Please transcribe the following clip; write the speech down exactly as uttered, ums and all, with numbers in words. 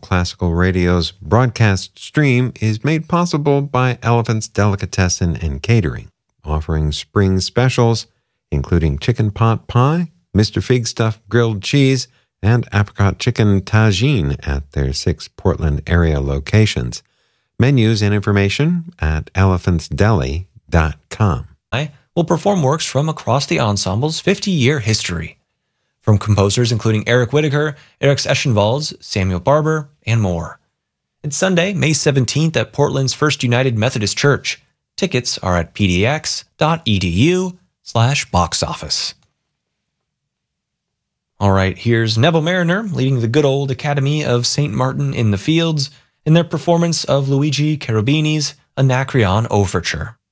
Classical Radio's broadcast stream is made possible by Elephant's Delicatessen and Catering, offering spring specials, including chicken pot pie, Mister Fig Stuff grilled cheese, and apricot chicken tagine at their six Portland area locations. Menus and information at elephants deli dot com. I will perform works from across the ensemble's fifty-year history, from composers including Eric Whitacre, Eric Eschenwalds, Samuel Barber, and more. It's Sunday, May seventeenth at Portland's First United Methodist Church. Tickets are at pdx.edu slash box office. All right, here's Neville Mariner leading the good old Academy of Saint Martin in the Fields in their performance of Luigi Cherubini's Anacreon Overture.